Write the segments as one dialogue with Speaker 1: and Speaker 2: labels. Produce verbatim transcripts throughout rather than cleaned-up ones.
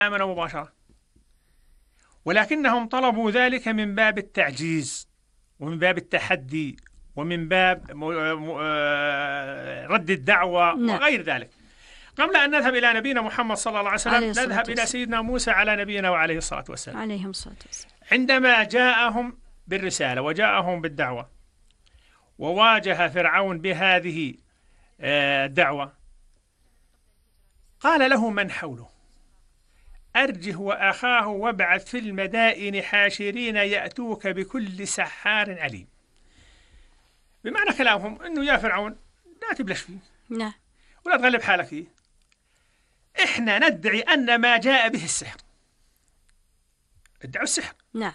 Speaker 1: آمنوا مباشرة، ولكنهم طلبوا ذلك من باب التعجيز ومن باب التحدي ومن باب رد الدعوة وغير ذلك. قبل أن نذهب إلى نبينا محمد صلى الله عليه وسلم عليه نذهب إلى سيدنا موسى على نبينا وعليه الصلاة والسلام
Speaker 2: عليهم الصلاة والسلام.
Speaker 1: عندما جاءهم بالرسالة وجاءهم بالدعوة وواجه فرعون بهذه الدعوة، قال له من حوله أرجه وأخاه وابعث في المدائن حاشرين يأتوك بكل سحار عليم. بمعنى كلامهم أنه يا فرعون لا تبلش فيه
Speaker 2: لا
Speaker 1: ولا تغلب حالك فيه، إحنا ندعي أن ما جاء به السحر، ادعوا السحر.
Speaker 2: نعم.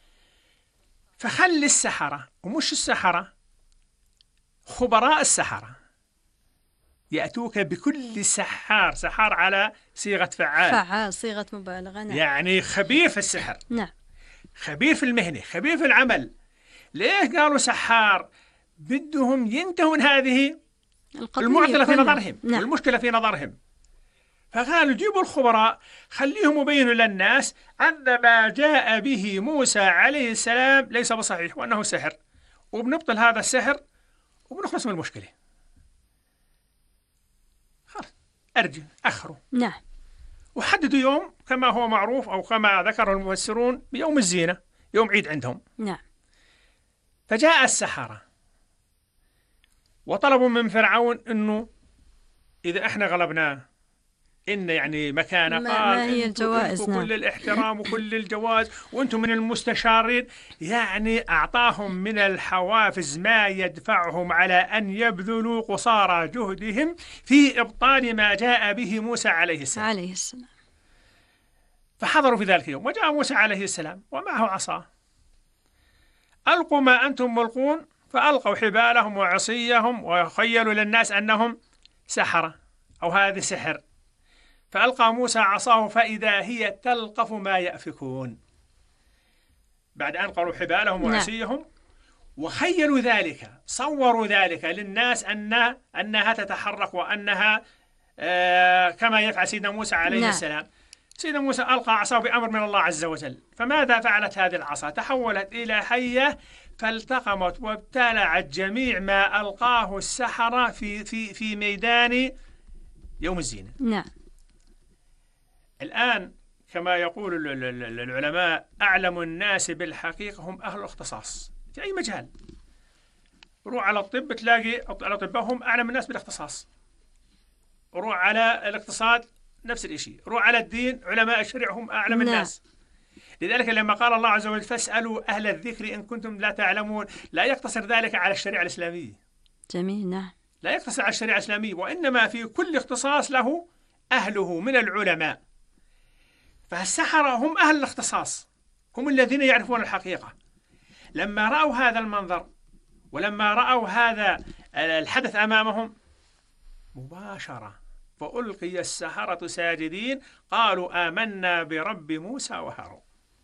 Speaker 1: فخلي السحرة، ومش السحرة، خبراء السحرة يأتوك بكل سحار، سحار على صيغة فعال،
Speaker 2: فعال صيغة مبالغة. نعم.
Speaker 1: يعني خبير في السحر.
Speaker 2: نعم.
Speaker 1: خبير في المهنة، خبير في العمل. ليش قالوا سحار؟ بدهم ينتهوا من هذه المعضلة في نظرهم. نعم. والمشكلة في نظرهم، فقالوا جيبوا الخبراء خليهم يبينوا للناس أن ما جاء به موسى عليه السلام ليس بصحيح وأنه سحر، وبنبطل هذا السحر وبنخلص من المشكلة. خلاص أرجع أخره.
Speaker 2: نعم.
Speaker 1: وحددوا يوم كما هو معروف أو كما ذكره المفسرون بيوم الزينة، يوم عيد عندهم.
Speaker 2: نعم.
Speaker 1: فجاء السحرة وطلبوا من فرعون أنه إذا إحنا غلبناه إن يعني مكانه،
Speaker 2: ما,
Speaker 1: قال
Speaker 2: ما هي الجوائز.
Speaker 1: وكل
Speaker 2: نعم.
Speaker 1: الاحترام وكل الجواز وأنتم من المستشارين، يعني أعطاهم من الحوافز ما يدفعهم على أن يبذلوا قصارى جهدهم في إبطال ما جاء به موسى عليه السلام.
Speaker 2: عليه السلام.
Speaker 1: فحضروا في ذلك اليوم، وجاء موسى عليه السلام ومعه عصاه، ألقوا ما أنتم ملقون، فألقوا حبالهم وعصيهم وخيلوا للناس أنهم سحرة أو هذا سحر. فألقى موسى عصاه فإذا هي تلقف ما يأفكون، بعد أن قالوا حبالهم وعصيهم وخيلوا ذلك، صوروا ذلك للناس أن أنها تتحرك وأنها آه كما يفعل سيدنا موسى عليه لا. السلام. سيدنا موسى ألقى عصاه بأمر من الله عز وجل، فماذا فعلت هذه العصا؟ تحولت إلى حية فالتقمت وابتلعت جميع ما ألقاه السحرة في في في ميدان يوم الزينة.
Speaker 2: نعم.
Speaker 1: الآن كما يقول العلماء أعلم الناس بالحقيقة هم أهل الاختصاص في أي مجال. روح على الطب تلاقي الأطباء هم أعلم الناس بالاختصاص، روح على الاقتصاد نفس الشيء، روح على الدين علماء الشريعة هم أعلم لا. الناس. لذلك لما قال الله عز وجل فاسألوا أهل الذكر إن كنتم لا تعلمون، لا يقتصر ذلك على الشريعة الإسلامية.
Speaker 2: جميل. نعم.
Speaker 1: لا يقتصر على الشريعة الإسلامية، وإنما في كل اختصاص له أهله من العلماء. فالسحرة هم أهل الاختصاص، هم الذين يعرفون الحقيقة. لما رأوا هذا المنظر ولما رأوا هذا الحدث أمامهم مباشرة فألقي السحرة ساجدين قالوا آمنا برب موسى وهارون.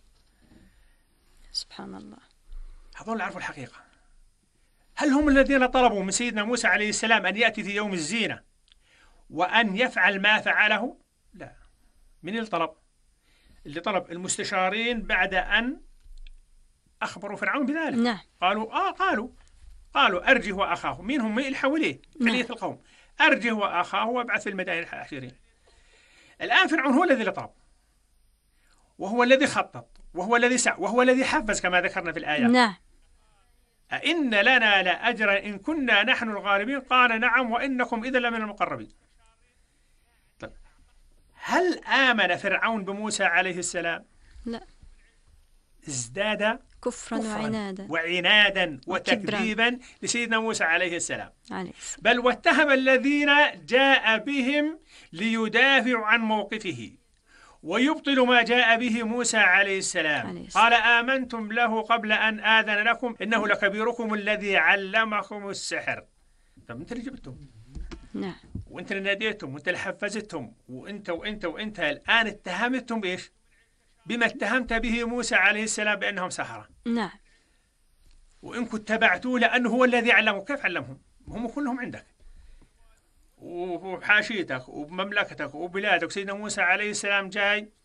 Speaker 2: سبحان الله.
Speaker 1: هذول عرفوا الحقيقة. هل هم الذين طلبوا من سيدنا موسى عليه السلام أن يأتي في يوم الزينة وأن يفعل ما فعله؟ لا. من اللي طلب؟ اللي طلب المستشارين بعد أن أخبروا فرعون بذلك.
Speaker 2: نعم.
Speaker 1: قالوا آه قالوا قالوا أرجه وأخاه. مين هم اللي حواليه؟ خلية نعم. القوم. أرجه وأخاه وابعث في المدائن حاشرين. الآن فرعون هو الذي طلب، وهو الذي خطط، وهو الذي سعى، وهو الذي حفز كما ذكرنا في الآية.
Speaker 2: نعم.
Speaker 1: أئن لنا لأجرا إن كنا نحن الغالبين قال نعم وإنكم إذا لمن المقربين. طيب هل آمن فرعون بموسى عليه السلام؟
Speaker 2: لا.
Speaker 1: ازداد
Speaker 2: كفرا, كفرا وعنادا
Speaker 1: وعنادا وتكذيبا لسيدنا موسى عليه السلام.
Speaker 2: عليه.
Speaker 1: بل واتهم الذين جاء بهم ليدافعوا عن موقفه ويبطل ما جاء به موسى عليه السلام. عليه. قال آمنتم له قبل أن آذن لكم إنه لكبيركم الذي علمكم السحر. طب أنت اللي جبتم.
Speaker 2: نعم.
Speaker 1: وأنت اللي ناديتهم وأنت اللي حفزتهم وأنت وأنت وأنت الآن اتهمتهم بإيش؟ بما اتهمت به موسى عليه السلام بأنهم سحرة.
Speaker 2: نعم.
Speaker 1: وإن كنت تبعتوه لأنه هو الذي علمهم. كيف علمهم؟ هم كلهم عندك وبحاشيتك وبمملكتك وبلادك. سيدنا موسى عليه السلام جاي